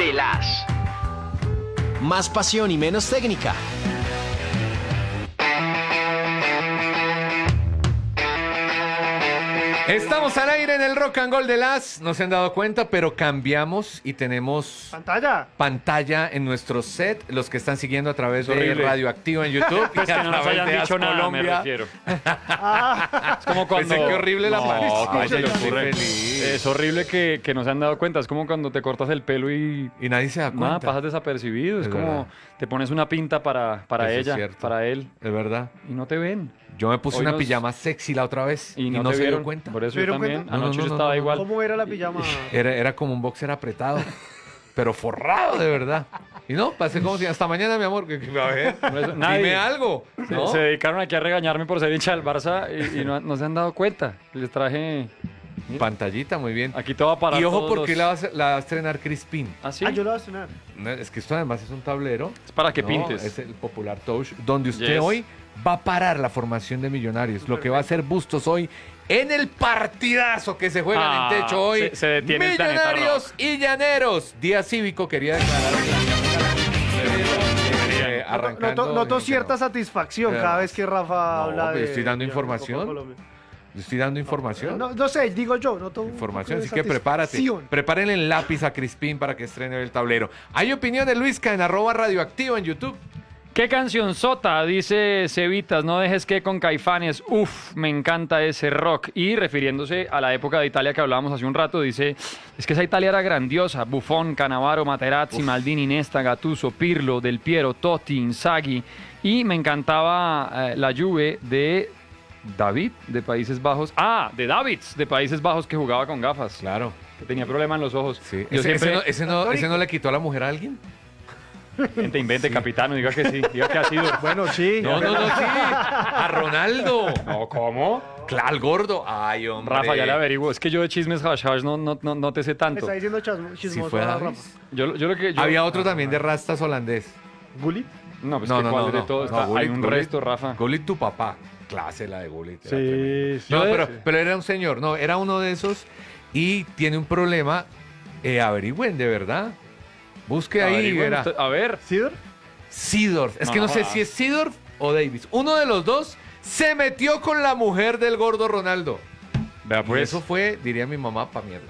de las. Más pasión y menos técnica. Estamos al aire en el Rock and Roll de las. No se han dado cuenta, pero cambiamos y tenemos pantalla en nuestro set. Los que están siguiendo a través de Radioactivo en YouTube. Pues y que a no nos través hayan de dicho nada, me Colombia. refiero. Es como cuando... Pensé que horrible la No, mano. se le Estoy ocurre. feliz. Es horrible que no se han dado cuenta. Es como cuando te cortas el pelo y nadie se da cuenta. nada, pasas desapercibido. Es como verdad. te pones una pinta para Eso es ella, cierto. para él, Es verdad. y no te ven. Yo me puse Hoy una nos- pijama sexy la otra vez y no no te se dio vieron. cuenta. Por eso ¿Se yo dieron también. cuenta? Anoche No, yo no, estaba no, igual. ¿Cómo era la pijama? Era como un boxer apretado, pero forrado de verdad. Y no, pasé como si hasta mañana, mi amor, que a ver, Por eso, nadie. dime algo. ¿no? Se dedicaron aquí a regañarme por ser hincha del Barça y no se han dado cuenta. Les traje Pantallita, muy bien. aquí todo para Y ojo porque la va a estrenar Crispin. ¿Ah, sí? Ah, yo lo voy a cenar. No, es que esto además es un tablero. Es para que ¿no? pintes. Es el popular touch, donde usted Yes. hoy va a parar la formación de Millonarios. Lo que va a hacer Bustos hoy en el partidazo que se juega en el techo hoy. se detiene el planeta Millonarios y Llaneros. Día cívico, quería declarar. Noto cierta satisfacción cada vez que Rafa habla pero de... estoy dando de información. Copa Colombia. Estoy dando información. No sé, digo yo, noto Información, un así poco que de prepárate. satisfacción. Prepárenle el lápiz a Crispín para que estrene el tablero. Hay opinión de Luisca en @radioactivo en YouTube. ¿Qué canción sota? Dice Cevitas, no dejes que con Caifanes. Uf, me encanta ese rock. Y refiriéndose a la época de Italia que hablábamos hace un rato, dice, es que esa Italia era grandiosa. Buffon, Cannavaro, Materazzi, Maldini, Nesta, Gattuso, Pirlo, Del Piero, Totti, Inzaghi. Y me encantaba la Juve de David, de Países Bajos. Ah, de Davids, de Países Bajos, que jugaba con gafas. Claro. Que tenía problema en los ojos. Sí. Yo siempre... ¿Ese no le quitó a la mujer a alguien? Invente, capitano, diga que sí. Diga que ha sido. Bueno, sí. No, sí. A Ronaldo. No, ¿cómo? Claro, al gordo. Ay, hombre. Rafa, ya le averiguo. Es que yo de chismes hash no te sé Me tanto. está diciendo chismoso. fue Rafa. David. Yo lo que... Había otro también de rastas holandés. ¿Gullit? No, pues que cuál de todo está. Hay un Gullit, resto, Rafa. Gullit, tu papá. Clase la de Gullit. era Sí, tremendo. sí. No, Yo pero era un señor. No, era uno de esos y tiene un problema. Averigüen, de verdad. Busque ahí y Averigüen verá. usted- A ver. ¿Sidor? Seedorf. Es que no sé si es Seedorf o Davis. Uno de los dos se metió con la mujer del gordo Ronaldo. Vea, Y pues. eso fue, diría mi mamá, pa' mierda.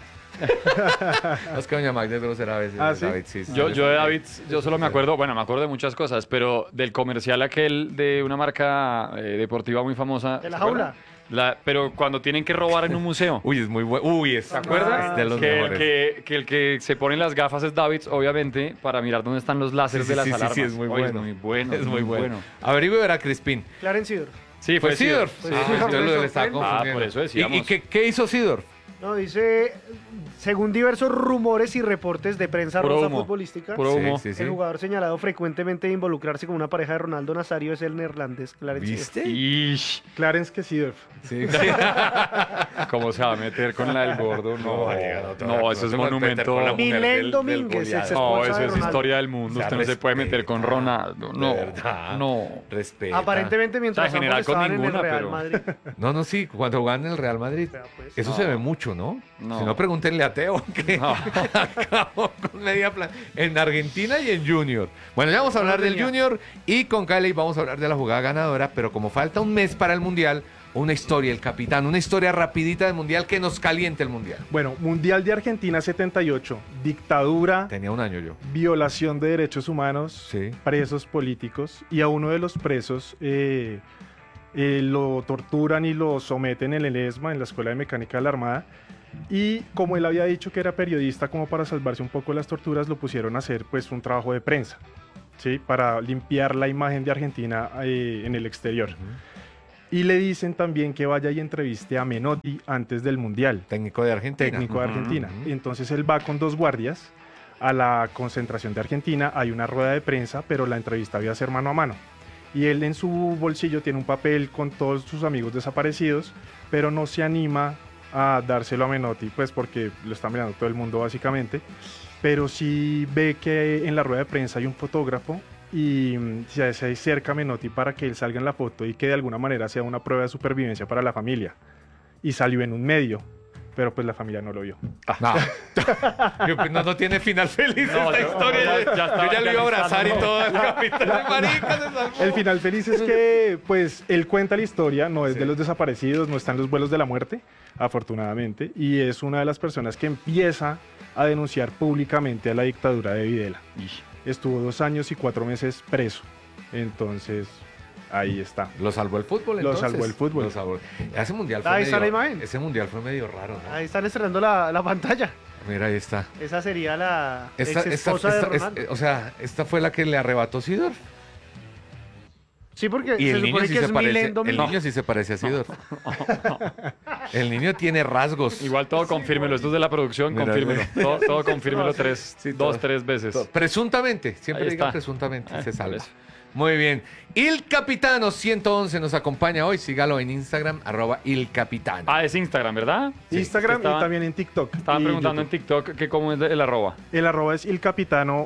Es que doña Magda es grosera a veces. ¿Ah, sí? David, sí. Yo de David, yo solo me acuerdo, bueno, me acuerdo de muchas cosas, pero del comercial aquel de una marca deportiva muy famosa. ¿De la ¿se acuerda? jaula? Pero cuando tienen que robar en un museo. Uy, es muy bueno. Uy, ¿Se acuerda? Es de los mejores. Que el que se pone las gafas es Davids, obviamente, para mirar dónde están los láseres de las alarmas. Sí, es muy Oye, bueno. Es muy bueno. Es muy bueno. Averigüe y verá Crispín. Clarence Sidor. Sí, Fue Seedorf. Pues Ah, sí, entonces me le estaba sorprende. confundiendo. por eso decíamos. ¿Y qué hizo Seedorf? No, dice, según diversos rumores y reportes de prensa Puro rosa humo. futbolística, Puro humo. Sí, sí. el jugador señalado frecuentemente de involucrarse con una pareja de Ronaldo Nazario es el neerlandés Clarence Sidor. ¿Viste? Ish, Clarence que Sidorf. Sí. ¿cómo se va a meter con la del gordo? No, eso es te puedes meter monumento. con la mujer Milén del Domínguez, goleador. ese No, esposa eso de es Ronaldo. historia del mundo. O sea, Usted no se puede meter con respeta. Ronaldo. No, De verdad. no. Respeta. Aparentemente mientras O sea, general ambos con estaban en ninguna, el Real pero- Madrid. No, sí, cuando jugaban en el Real Madrid. Vea, pues. Eso No. se ve mucho, ¿no? No. Si no, pregúntenle a Teo, que No. acabó con media plan en Argentina y en Junior. Bueno, ya vamos a hablar del Junior y con Cali vamos a hablar de la jugada ganadora, pero como falta un mes para el Mundial, una historia, el capitán, una historia rapidita del Mundial que nos caliente el Mundial. Bueno, Mundial de Argentina 78, dictadura, Tenía un año yo. violación de derechos humanos, Sí. presos políticos, y a uno de los presos lo torturan y lo someten en el ESMA, en la Escuela de Mecánica de la Armada, y como él había dicho que era periodista, como para salvarse un poco de las torturas, lo pusieron a hacer pues un trabajo de prensa, ¿sí? Para limpiar la imagen de Argentina en el exterior. Y le dicen también que vaya y entreviste a Menotti antes del Mundial, Técnico de Argentina. técnico de Ujú, Argentina. ujú. Entonces él va con 2 guardias a la concentración de Argentina, hay una rueda de prensa, pero la entrevista iba a ser mano a mano. Y él en su bolsillo tiene un papel con todos sus amigos desaparecidos, pero no se anima a dárselo a Menotti, pues porque lo está mirando todo el mundo básicamente. Pero sí ve que en la rueda de prensa hay un fotógrafo y se acerca a Menotti para que él salga en la foto y que de alguna manera sea una prueba de supervivencia para la familia. Y salió en un medio. pero pues la familia no lo vio. No. No tiene final feliz No, esta yo- historia. ya estaba Yo ya lo iba a abrazar y organizando. todo. El capitán de marica se salvó. El final feliz es que, pues, él cuenta la historia, no es de los desaparecidos, no está en los vuelos de la muerte, afortunadamente, y es una de las personas que empieza a denunciar públicamente a la dictadura de Videla. Estuvo 2 años y 4 meses preso, entonces ahí está. Lo salvó el fútbol, Lo entonces. salvó el fútbol. Lo salvó. Ese mundial fue Ahí está medio, la imagen. ese mundial fue medio raro, ¿no? Ahí están estrenando la pantalla. Mira, ahí está. Esa sería la Esta, ex esposa de Ronaldo. o sea, esta fue la que le arrebató Sidor. Sí, porque Y se el niño supone sí que se es parece. Milen El niño sí se parece a Sidor. El niño tiene rasgos. Igual todo confírmelo, esto es de la producción, Mira, confírmelo. Todo confírmelo todo. 3 veces. Presuntamente, siempre Ahí diga está. presuntamente, se salva. eso. Muy bien. Il Capitano 111 nos acompaña hoy. Sígalo en Instagram, @Il Capitano. Ah, es Instagram, ¿verdad? Instagram Estaban- y también en TikTok. Estaban y preguntando YouTube. en TikTok que cómo es el arroba. El arroba es ilcapitano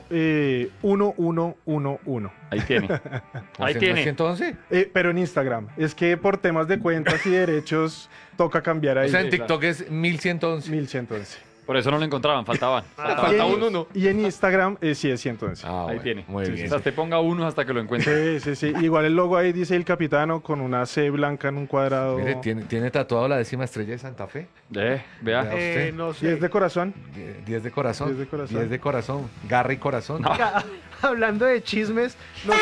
1111. Ahí tiene. Ahí ¿No tiene. es 111? Pero en Instagram. Es que por temas de cuentas y derechos toca cambiar ahí. O sea, en Sí, TikTok es 1111. 1111. Por eso no lo encontraban, faltaban. Falta y en, un uno. Y en Instagram sí es 111. Ah, Ahí bueno, tiene. Muy Sí, bien. O sea, te ponga uno hasta que lo encuentre. Sí, sí, sí. Igual el logo ahí dice el capitano con una C blanca en un cuadrado. Mire, tiene tatuado la 10ª estrella de Santa Fe. Vea. usted. No Y sé. es de corazón. 10 de corazón. 10 de corazón. 10 de corazón. Garra y corazón. Oiga, hablando de chismes,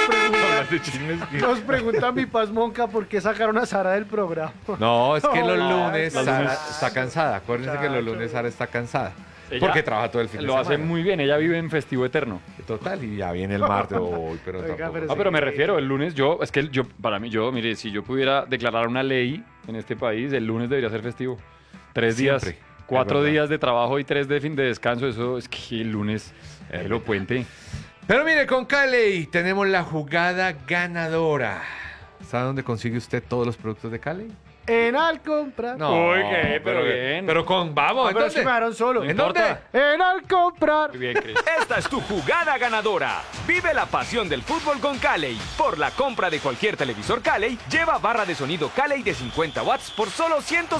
nos pregunta mi Paz Monca por qué sacaron a Sara del programa. No, es que los No, lunes los Sara lunes. está cansada. Acuérdense que los Muchacho. lunes Sara está cansada. Ella Porque trabaja todo el fin de Lo semana. hace muy bien, ella vive en festivo eterno. Total, y ya viene el martes. Uy, pero Oiga, tampoco. pero Ah, pero me refiero, el lunes para mí, mire, si yo pudiera declarar una ley en este país, el lunes debería ser festivo. 3 días, Siempre, 4 es verdad. días de trabajo y 3 de fin de descanso, eso es que el lunes es lo puente. Pero mire, con Cali tenemos la jugada ganadora. ¿Sabe dónde consigue usted todos los productos de Cali? En Alcompra. Uy, qué, pero bien. Pero vamos, ¿en Pero si dónde? me dejaron solo. ¿En dónde? importa. En Alcomprar. Muy bien, Cris. Esta es tu jugada ganadora. Vive la pasión del fútbol con Cali. Por la compra de cualquier televisor Cali, lleva barra de sonido Cali de 50 watts por solo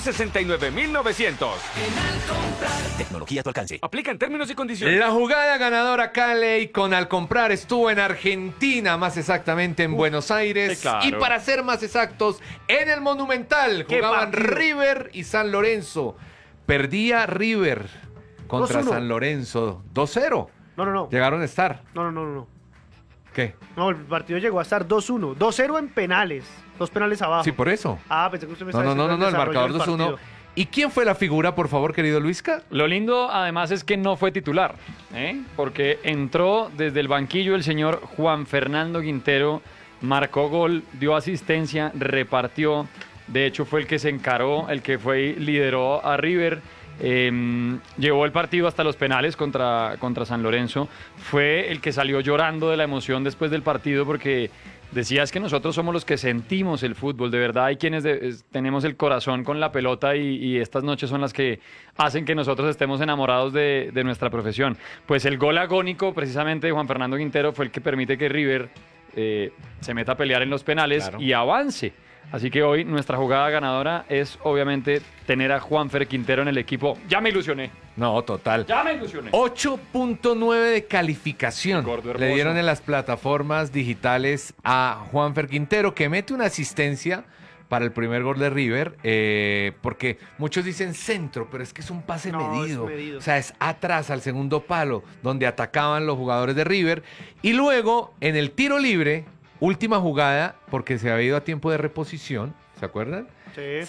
169,900. Tecnología a tu alcance. Aplica en términos y condiciones. La jugada ganadora Cali con Al Comprar estuvo en Argentina, más exactamente en Buenos Aires. sí, claro. Y para ser más exactos, en el Monumental ¡Qué jugaban partido! River y San Lorenzo. Perdía River contra 2-1. San Lorenzo 2-0. No. Llegaron a estar. No. ¿Qué? No, el partido llegó a estar 2-1. 2-0 en penales. 2 penales abajo. Sí, por eso. Ah, pensé que usted me No, estaba no, diciendo el desarrollo marcador del 2-1. partido. ¿Y quién fue la figura, por favor, querido Luisca? Lo lindo, además, es que no fue titular, porque entró desde el banquillo el señor Juan Fernando Quintero, marcó gol, dio asistencia, repartió. De hecho, fue el que se encaró, el que fue y lideró a River. Llevó el partido hasta los penales contra San Lorenzo. Fue el que salió llorando de la emoción después del partido porque decías que nosotros somos los que sentimos el fútbol. De verdad hay quienes tenemos el corazón con la pelota y estas noches son las que hacen que nosotros estemos enamorados de nuestra profesión. Pues el gol agónico precisamente de Juan Fernando Quintero fue el que permite que River se meta a pelear en los penales Claro. y avance. Así que hoy nuestra jugada ganadora es obviamente tener a Juanfer Quintero en el equipo. Ya me ilusioné. No, total. Ya me ilusioné. 8.9 de calificación Gordo hermoso. le dieron en las plataformas digitales a Juanfer Quintero, que mete una asistencia para el primer gol de River, porque muchos dicen centro, pero es que es un pase No, medido. es medido. O sea, es atrás al segundo palo, donde atacaban los jugadores de River. Y luego, en el tiro libre, última jugada, porque se había ido a tiempo de reposición, ¿se acuerdan? Sí.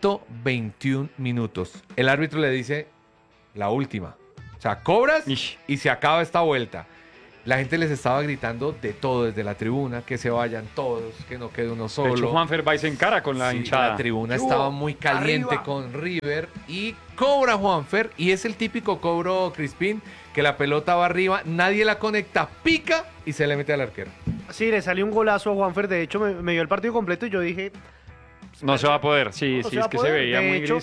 121 minutos. El árbitro le dice la última. O sea, cobras Ish. y se acaba esta vuelta. La gente les estaba gritando de todo desde la tribuna, que se vayan todos, que no quede uno De solo. hecho, Juanfer va y se encara con la Sí, hinchada. la tribuna estaba muy caliente arriba. con River y cobra Juanfer y es el típico cobro Crispín, que la pelota va arriba, nadie la conecta, pica y se le mete al arquero. Sí, le salió un golazo a Juanfer. De hecho, me dio el partido completo y yo dije... No se va a poder, sí, no sí, se va es a que poder. se veía De muy hecho, gris.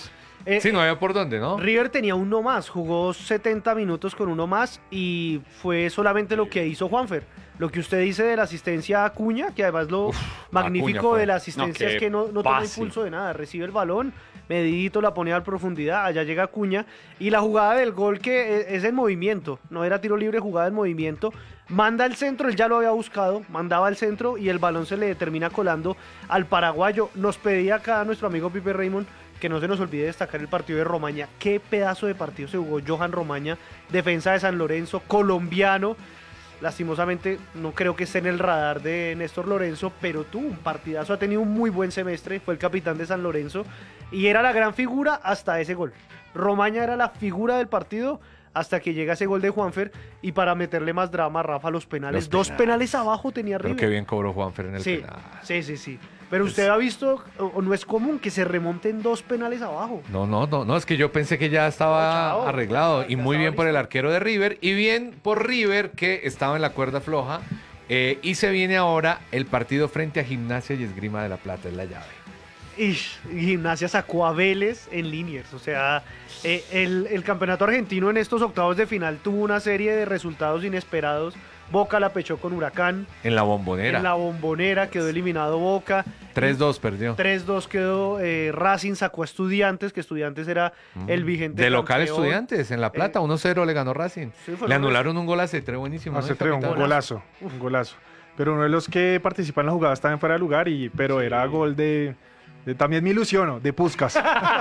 Sí, no había por dónde, ¿no? River tenía uno más, jugó 70 minutos con uno más y fue solamente lo que hizo Juanfer. Lo que usted dice de la asistencia a Acuña, que además lo magnífico Acuña fue. de la asistencia No, es que no toma pase. impulso de nada, recibe el balón, medidito, la pone a profundidad, allá llega Acuña y la jugada del gol que es en movimiento, no era tiro libre, jugada en movimiento, manda al centro, él ya lo había buscado, mandaba al centro y el balón se le termina colando al paraguayo. Nos pedía acá nuestro amigo Pipe Raymond que no se nos olvide destacar el partido de Romaña. Qué pedazo de partido se jugó Johan Romaña, defensa de San Lorenzo, colombiano. Lastimosamente no creo que esté en el radar de Néstor Lorenzo, pero tuvo un partidazo, ha tenido un muy buen semestre, fue el capitán de San Lorenzo y era la gran figura hasta ese gol. Romaña era la figura del partido hasta que llega ese gol de Juanfer y para meterle más drama, Rafa, los penales. Los Dos penales. penales abajo tenía Pero River. qué bien cobró Juanfer en el Sí, penal. sí. Pero usted ha visto, o no es común que se remonten dos penales abajo. No, es que yo pensé que ya estaba No, chao. arreglado. Ya Y muy estaba bien por el listo. arquero de River. Y bien por River, que estaba en la cuerda floja. Y se viene ahora el partido frente a Gimnasia y Esgrima de la Plata, es la llave. Y Gimnasia sacó a Vélez en Liniers. O sea, el campeonato argentino en estos octavos de final tuvo una serie de resultados inesperados. Boca la pechó con Huracán. En la Bombonera. En la Bombonera quedó eliminado Boca. 3-2 perdió. 3-2 quedó. Racing sacó a Estudiantes, que Estudiantes era el vigente De local campeón. Estudiantes, en La Plata, 1-0 le ganó Racing. Sí, fue Le el anularon un gol a Cetré, buenísimo. ¿no? Hace El tres, un capitán. golazo, un golazo. Pero uno de los que participa en la jugada estaba en fuera de lugar, pero era gol de también me ilusiono, de Puskás,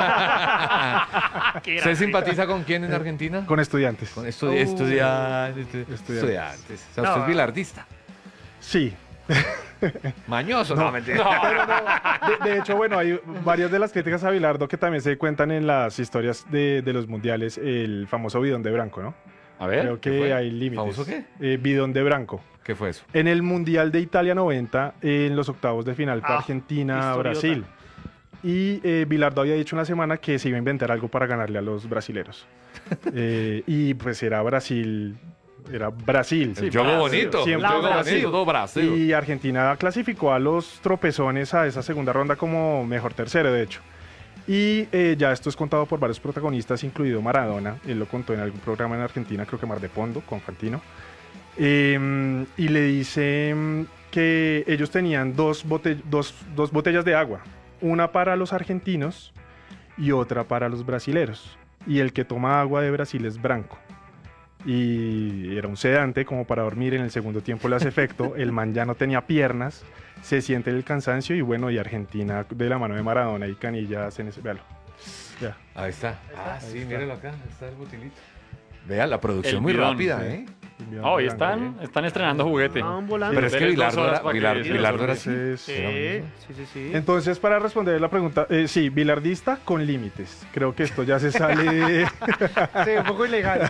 ¿Usted simpatiza con quién en Argentina? con Estudiantes. Con estudiantes. O sea, usted es bilardista. Sí. Mañoso, no, mentira. De hecho, bueno, hay varias de las críticas a Bilardo que también se cuentan en las historias de los mundiales, el famoso bidón de Branco, ¿no? A ver. Creo ¿qué que fue? hay límites. ¿Famoso qué? Bidón de Branco. ¿Qué fue eso? En el Mundial de Italia 90, en los octavos de final fue Argentina-Brasil. Y Bilardo había dicho una semana que se iba a inventar algo para ganarle a los brasileros. Y pues era Brasil. El juego bonito. Siempre el juego Brasil. bonito, todo Brasil. Y Argentina clasificó a los tropezones a esa segunda ronda como mejor tercero, de hecho. Y ya esto es contado por varios protagonistas, incluido Maradona. Él lo contó en algún programa en Argentina, creo que Mar de Fondo, con Fantino. Y le dice que ellos tenían dos botellas de agua. Una para los argentinos y otra para los brasileros. Y el que toma agua de Brasil es Branco. Y era un sedante como para dormir, en el segundo tiempo le hace efecto, el man ya no tenía piernas, se siente el cansancio y bueno, y Argentina de la mano de Maradona y Canilla hacen ese, véalo. Ya. Ahí está. Ah, sí, míralo acá. Está el botilito. Vea, la producción El muy bidón, rápida, sí. ¿eh? Hoy están estrenando juguete. Estaban volando. Pero es que Pero es Bilardo 2 horas era, para que Bilardo, se Bilardo era así. Entonces, Sí. entonces, para responder la pregunta, sí, bilardista con límites. Creo que esto ya se sale de... Sí, un poco ilegal.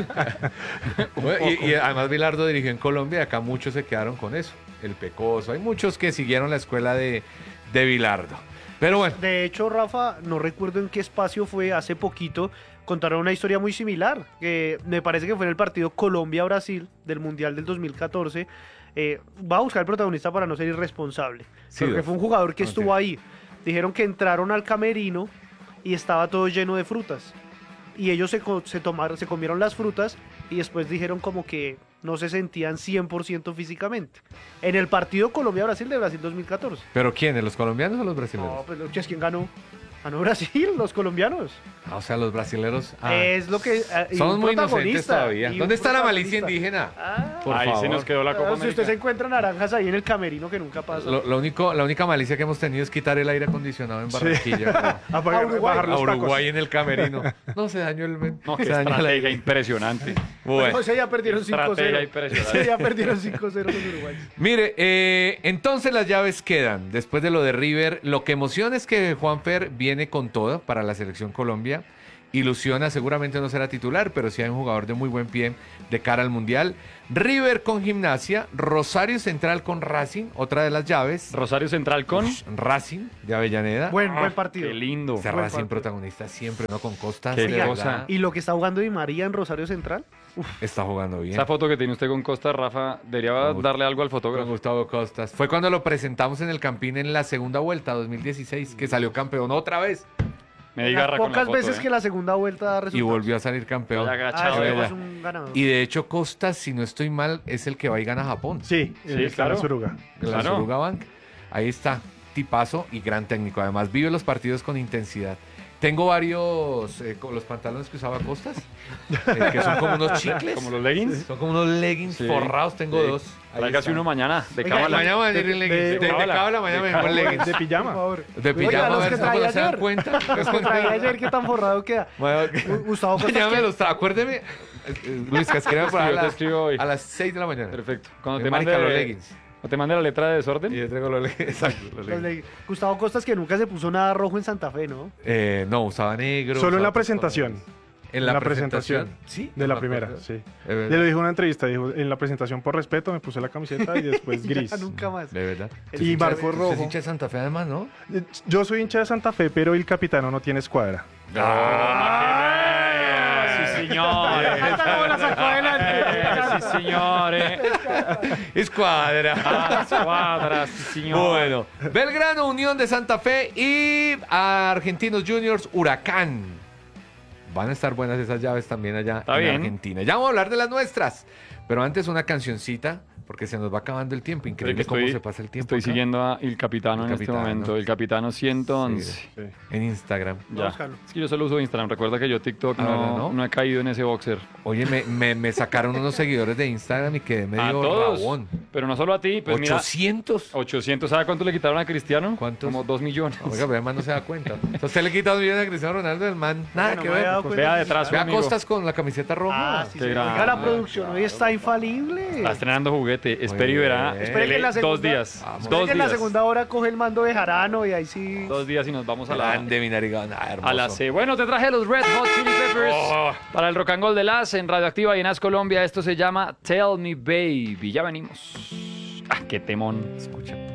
Bueno, y además Bilardo dirigió en Colombia y acá muchos se quedaron con eso. El Pecoso. Hay muchos que siguieron la escuela de Bilardo. Pero bueno, De hecho, Rafa, no recuerdo en qué espacio fue hace poquito, contaron una historia muy similar, que me parece que fue en el partido Colombia-Brasil del Mundial del 2014. Va a buscar el protagonista para no ser irresponsable, Sí, porque Dof. fue un jugador que Ok. estuvo ahí. Dijeron que entraron al camerino y estaba todo lleno de frutas. Y ellos se comieron las frutas y después dijeron como que no se sentían 100% físicamente. En el partido Colombia-Brasil de Brasil 2014. ¿pero quiénes? ¿Los colombianos o los brasileños? No, pues ¿quién ganó? Ganó Brasil, los colombianos. Ah, o sea, los brasileros. Es lo que. Y somos un muy inocentes protagonista, todavía. y un ¿Dónde está la malicia protagonista. indígena? Ah, Por Ahí favor. se nos quedó la Copa si usted se América. encuentra naranjas ahí en el camerino que nunca pasa. La única malicia que hemos tenido es quitar el aire acondicionado en Barranquilla. Apagar, Uruguay. bajar A los tacos. Uruguay en el camerino. No, se dañó el... No, qué se dañó el estrategia aire. impresionante. Bueno. O sea, ya perdieron Estrategia 5-0. impresionante. Sí, ya perdieron 5-0 los uruguayos. Mire, entonces las llaves quedan. Después de lo de River, lo que emociona es que Juanfer viene con todo para la selección Colombia. Ilusiona, seguramente no será titular, pero sí hay un jugador de muy buen pie de cara al Mundial. River con Gimnasia, Rosario Central con Racing, otra de las llaves. Rosario Central con... Racing de Avellaneda. Buen partido. Qué lindo. Ese buen Racing partido. protagonista siempre, ¿no? Con Costa. Qué de cosa. verdad, Y lo que está jugando Di María en Rosario Central. está jugando bien. Esa foto que tiene usted con Costa, Rafa, debería Con- darle algo al Con fotógrafo. Gustavo Costas. Fue cuando lo presentamos en el Campín en la segunda vuelta, 2016, que salió campeón otra vez. Me di Las garra con la pocas foto, veces que la segunda vuelta da Y resultados. volvió a salir campeón. Vaya Ah, agachado, ese ¿verdad? es un ganador. Y de hecho Costas, si no estoy mal, es el que va y gana a Japón. Sí, Sí, está en claro. Suruga. La Claro. Suruga Bank. Ahí está, tipazo y gran técnico. Además, vive los partidos con intensidad. Tengo varios, con los pantalones que usaba Costas, que son como unos chicles. Como los leggings. Son como unos leggings Sí. forrados, tengo Sí. dos. Ahí Tráigase están. uno mañana, de Oiga, cábala. Mañana voy a venir en leggings. De cábala. cábala, mañana me De pongo en cábala. leggings. De Por pijama. favor. De Oiga, pijama, a los ver que si traía se dan ayer. cuenta. Los que traía ayer, qué tan forrado queda. Gustavo Costas, Mañana me ¿qué? los acuérdeme, Luis, que escríbeme por Sí, ahí yo te escribo hoy. a las 6 de la mañana. Perfecto. Cuando De te marica, mande los leggings. cuando te mande la letra de desorden. Y yo traigo los leggings. Exacto, los Los leggings. de Gustavo Costas, que nunca se puso nada rojo en Santa Fe, ¿no? No, usaba negro. Solo en usaba la presentación. colores. En la presentación. Sí. De no la me primera, acuerdo. sí. De verdad. Le lo dijo en una entrevista, dijo, en la presentación por respeto me puse la camiseta y después gris. Ya nunca más. De verdad. Y marcó Usted rojo. es hincha de Santa Fe además, ¿no? Yo soy hincha de Santa Fe, pero el capitano no tiene escuadra. Sí, señores. ¿Cómo la sacó adelante? Sí, señores. Escuadra. Cuadras, sí, señor. Bueno, Belgrano, Unión de Santa Fe y Argentinos Juniors, Huracán. Van a estar buenas esas llaves también allá Está en bien. Argentina. Ya vamos a hablar de las nuestras. Pero antes una cancioncita, porque se nos va acabando el tiempo. Increíble Estoy- cómo se pasa el tiempo. Estoy acá. siguiendo a El Capitano El en este Capitano. momento. El Capitano 111. Sí, Sí. en Instagram. Voy a Ya. buscarlo. Es que yo solo uso Instagram. Recuerda que yo TikTok Ah, ¿verdad, no, no? he caído en ese boxer. Oye, me sacaron unos seguidores de Instagram y quedé A medio todos. rabón. Pero no solo a ti. Pues mira, 800. 800. ¿Sabe cuánto le quitaron a Cristiano? ¿Cuántos? Como 2 millones. Oiga, pero además no se da cuenta. O sea, usted le quita 2 millones a Cristiano Ronaldo, el man. Nada Bueno, que me había dado ver. cuenta Vea que- detrás, Ve a amigo. Costas con la camiseta roja. Ah, sí, Qué sí. grande. Oiga, la producción hoy está infalible. Está estrenando juguete. Espere y verá. bien. Espere que en la segunda, 2 días. Vamos. espere 2 que en la días. segunda hora coge el mando de Jarano y ahí sí. 2 días y nos vamos a la, Grande, mi narigón. Ah, hermoso. a la C. Bueno, te traje los Red Hot Chili Peppers para el Rock and Roll de las en Radioactiva y en As Colombia. Esto se llama Tell Me Baby. Ya venimos. Ah, qué temón. Escucha.